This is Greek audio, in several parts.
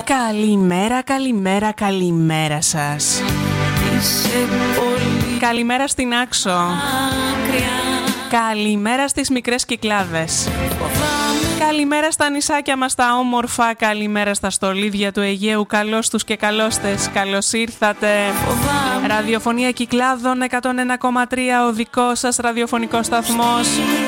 Καλημέρα, καλημέρα, καλημέρα σας. Καλημέρα στην Άξο. Καλημέρα στις μικρές Κυκλάδες. Καλημέρα στα νησάκια μας τα όμορφα. Καλημέρα στα στολίδια του Αιγαίου. Καλώς τους και καλώστες. Καλώς ήρθατε. Ραδιοφωνία Κυκλάδων 101,3. Ο δικός σας ραδιοφωνικός σταθμός.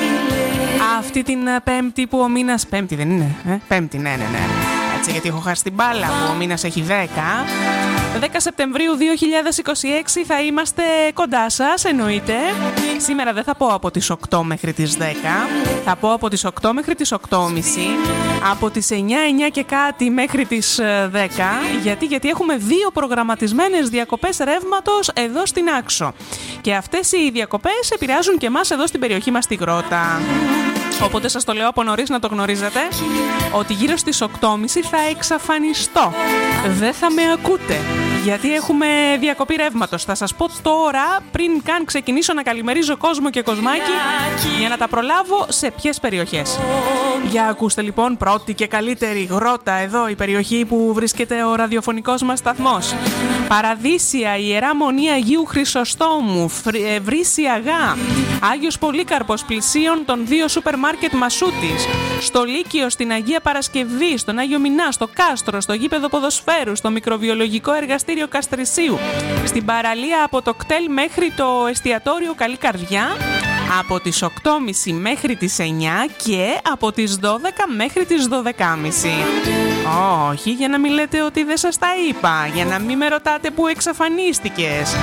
Αυτή την Πέμπτη που ο μήνας... Πέμπτη δεν είναι? Πέμπτη, ναι. Έτσι, γιατί έχω χάσει την μπάλα που ο μήνας έχει 10. 10 Σεπτεμβρίου 2026 θα είμαστε κοντά σας, εννοείται. Σήμερα δεν θα πω από τις 8 μέχρι τις 10. Θα πω από τις 8 μέχρι τις 8.30. Από τις 9 και κάτι μέχρι τις 10. Γιατί έχουμε 2 προγραμματισμένες διακοπές ρεύματος εδώ στην Άξο. Και αυτές οι διακοπές επηρεάζουν και εμάς εδώ στην περιοχή μας στη Γρότα. Οπότε σας το λέω από νωρίς να το γνωρίζετε, ότι γύρω στις 8.30 θα εξαφανιστώ. Δεν θα με ακούτε, γιατί έχουμε διακοπή ρεύματος. Θα σας πω τώρα, πριν καν ξεκινήσω να καλημερίζω κόσμο και κοσμάκι, για να τα προλάβω σε ποιες περιοχές. Για ακούστε λοιπόν, πρώτη και καλύτερη Γρότα, εδώ η περιοχή που βρίσκεται ο ραδιοφωνικός μας σταθμός. Παραδείσια, Ιερά Μονή Αγίου Χρυσοστόμου, Βρύσια Γά, Άγιος Πολύκαρπος, πλησίων των 2 σούπερ μάρκετ Μασούτης, στο Λύκειο, στην Αγία Παρασκευή, στον Άγιο Μινά, στο Κάστρο, στο γήπεδο ποδοσφαίρου, στο μικροβιολογικό εργαστήριο Καστρισίου, στην παραλία από το κτέλ μέχρι το εστιατόριο Καλή Καρδιά, από τις 8.30 μέχρι τις 9 και από τις 12 μέχρι τις 12.30. Όχι, για να μην λέτε ότι δεν σας τα είπα, για να μην με ρωτάτε που εξαφανίστηκες.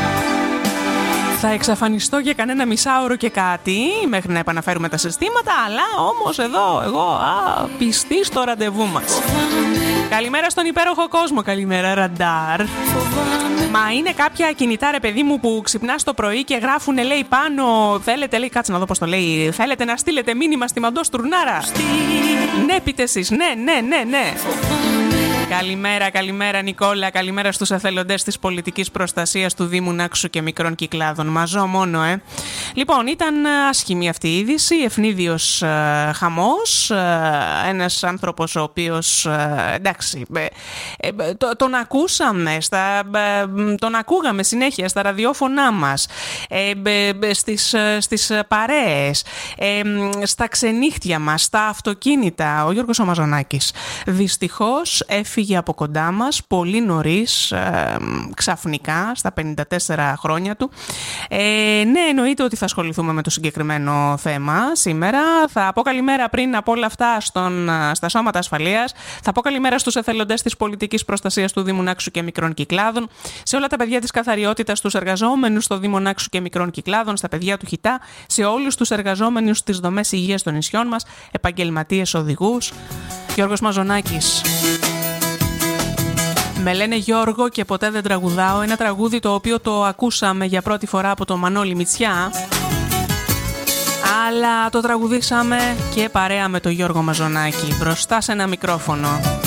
Θα εξαφανιστώ για κανένα μισάωρο και κάτι μέχρι να επαναφέρουμε τα συστήματα, αλλά όμως εδώ εγώ πιστή στο ραντεβού μας. Καλημέρα στον υπέροχο κόσμο, καλημέρα ραντάρ. Μα είναι κάποια κινητά ρε παιδί μου που ξυπνάς το πρωί και γράφουνε λέει πάνω, θέλετε λέει, κάτσε να δω πώς το λέει, θέλετε να στείλετε μήνυμα στη Μαντό Στουρνάρα. Ναι πείτε εσείς, ναι. Καλημέρα Νικόλα, καλημέρα στους εθελοντές της πολιτικής προστασίας του Δήμου Νάξου και Μικρών Κυκλάδων. Μαζό μόνο, Λοιπόν, ήταν άσχημη αυτή η είδηση, ευνίδιος χαμός, ένας άνθρωπος ο οποίος, εντάξει, τον ακούσαμε, τον ακούγαμε συνέχεια στα ραδιόφωνά μας, στις παρέες, στα ξενύχτια μας, στα αυτοκίνητα. Ο Γιώργος ο Μαζονάκης δυστυχώς έφυγε από κοντά μας πολύ νωρίς, ξαφνικά, στα 54 χρόνια του. Ναι, εννοείται ότι θα ασχοληθούμε με το συγκεκριμένο θέμα σήμερα. Θα πω καλημέρα πριν από όλα αυτά στα σώματα ασφαλείας. Θα πω καλημέρα στους εθελοντές της πολιτικής προστασίας του Δήμου Νάξου και Μικρών Κυκλάδων, σε όλα τα παιδιά της καθαριότητας, στους εργαζόμενους στο Δήμο Νάξου και Μικρών Κυκλάδων, στα παιδιά του ΧΙΤΑ, σε όλους τους εργαζόμενους στις δομές υγείας των νησιών μας, επαγγελματίες, οδηγούς. Γιώργος Μαζονάκης. Με λένε Γιώργο και ποτέ δεν τραγουδάω. Ένα τραγούδι το οποίο το ακούσαμε για πρώτη φορά από τον Μανώλη Μητσιά, αλλά το τραγουδήσαμε και παρέα με τον Γιώργο Μαζονάκη μπροστά σε ένα μικρόφωνο.